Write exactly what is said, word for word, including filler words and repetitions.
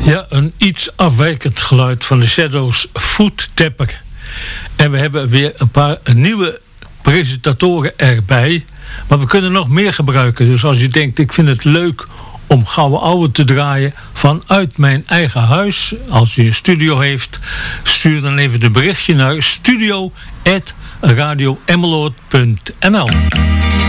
Ja, een iets afwijkend geluid van de Shadows Foot Tapper. En we hebben weer een paar nieuwe presentatoren erbij. Maar we kunnen nog meer gebruiken. Dus als je denkt, ik vind het leuk om Gouden Ouwe te draaien vanuit mijn eigen huis. Als je een studio heeft, stuur dan even een berichtje naar studio at radio emmeloord punt n l.